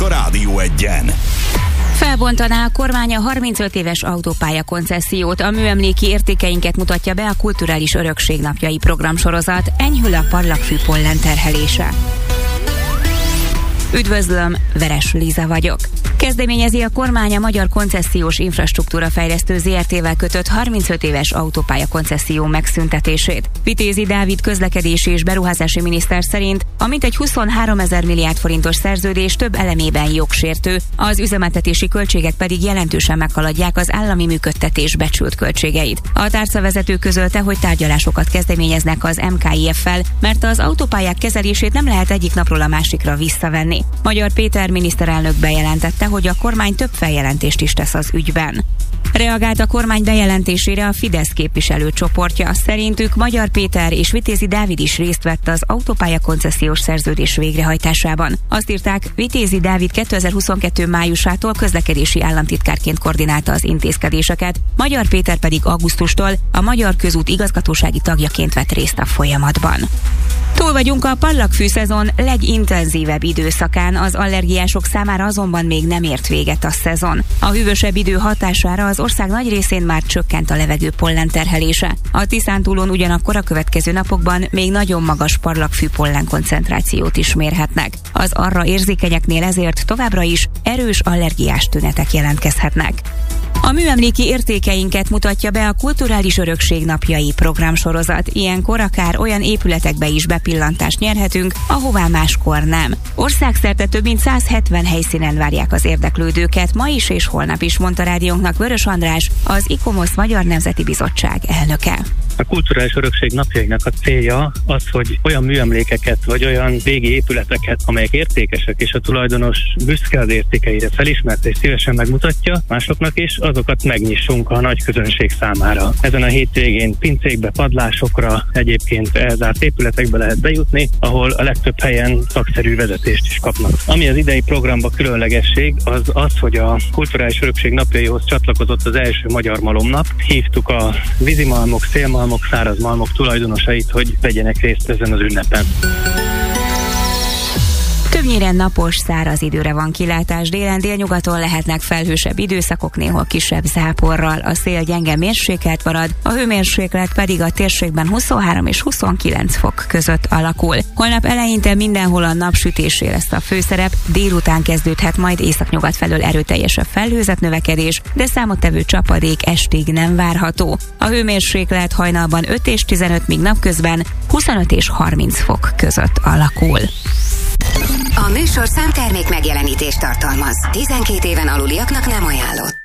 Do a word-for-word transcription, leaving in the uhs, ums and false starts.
a Rádió Egyen. Felbontaná a kormány a harmincöt éves autópálya koncessziót, a műemléki értékeinket mutatja be a Kulturális Örökség napjai programsorozat, enyhül a parlagfű pollen terhelése. Üdvözlöm, Veres Liza vagyok. Kezdeményezi a kormány a Magyar Koncesziós Infrastruktúra Fejlesztő zé er té-vel kötött harmincöt éves autópálya koncesszió megszüntetését. Vitézi Dávid közlekedési és beruházási miniszter szerint a mintegy huszonháromezer milliárd forintos szerződés több elemében jogsértő, az üzemeltetési költségek pedig jelentősen meghaladják az állami működtetés becsült költségeit. A tárcavezető közölte, hogy tárgyalásokat kezdeményeznek az em ká i ef-fel, mert az autópályák kezelését nem lehet egyik napról a másikra visszavenni. Magyar Péter miniszterelnök bejelentette, hogy a kormány több feljelentést is tesz az ügyben. Reagált a kormány bejelentésére a Fidesz képviselőcsoportja. Szerintük Magyar Péter és Vitézi Dávid is részt vett az autópálya koncesziós szerződés végrehajtásában. Azt írták, Vitézi Dávid kétezer-huszonkettő májusától közlekedési államtitkárként koordinálta az intézkedéseket, Magyar Péter pedig augusztustól a Magyar Közút igazgatósági tagjaként vett részt a folyamatban. Túl vagyunk a parlagfű szezon legintenzívebb időszakán, az allergiások számára azonban még nem ért véget a szezon. A hűvösebb idő hatására az ország nagy részén már csökkent a levegő pollenterhelése. A Tiszántúlon ugyanakkor a következő napokban még nagyon magas parlagfű pollen koncentrációt is mérhetnek. Az arra érzékenyeknél ezért továbbra is erős allergiás tünetek jelentkezhetnek. A műemléki értékeinket mutatja be a Kulturális Örökség napjai programsorozat. Ilyenkor akár olyan épületekbe is bepillantást nyerhetünk, ahová máskor nem. Országszerte több mint száz hetven helyszínen várják az érdeklődőket, ma is és holnap is, mondta rádiónknak Vörös András, az ICOMOS Magyar Nemzeti Bizottság elnöke. A Kulturális Örökség napjainak a célja az, hogy olyan műemlékeket vagy olyan régi épületeket, amelyek értékesek és a tulajdonos büszke az értékeire, felismerte és szívesen megmutatja másoknak is, azokat megnyissunk a nagy közönség számára. Ezen a hétvégén pincékbe, padlásokra, egyébként elzárt épületekbe lehet bejutni, ahol a legtöbb helyen szakszerű vezetést is kapnak. Ami az idei programban különlegesség, az az, hogy a Kulturális Örökség napjaihoz csatlakozott az első magyar malomnap. Hívtuk a vízimalmok, szélmalmok, száraz malmok tulajdonosait, hogy vegyenek részt ezen az ünnepen. Többnyire napos, száraz időre van kilátás, délen délnyugaton lehetnek felhősebb időszakok, néhol kisebb záporral, a szél gyenge mérsékelt marad, a hőmérséklet pedig a térségben huszonhárom és huszonkilenc fok között alakul. Holnap eleinte mindenhol a napsütésé lesz a főszerep, délután kezdődhet majd északnyugat felől erőteljesebb felhőzetnövekedés, de számottevő csapadék estig nem várható. A hőmérséklet hajnalban öt és tizenöt, míg napközben huszonöt és harminc fok között alakul. A műsorszám termék megjelenítést tartalmaz. tizenkét éven aluliaknak nem ajánlott.